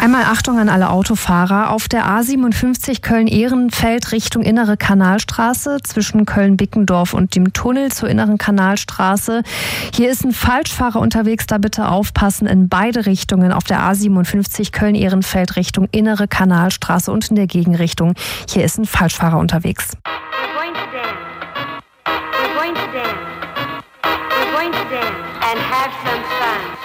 Einmal Achtung an alle Autofahrer. Auf der A57 Köln-Ehrenfeld Richtung Innere Kanalstraße zwischen Köln-Bickendorf und dem Tunnel zur Inneren Kanalstraße. Hier ist ein Falschfahrer unterwegs, da bitte aufpassen in beide Richtungen. Auf der A57 Köln-Ehrenfeld Richtung Innere Kanalstraße und in der Gegenrichtung. Hier ist ein Falschfahrer unterwegs. We're going to dance. We're going to dance. We're going to dance and have some fun.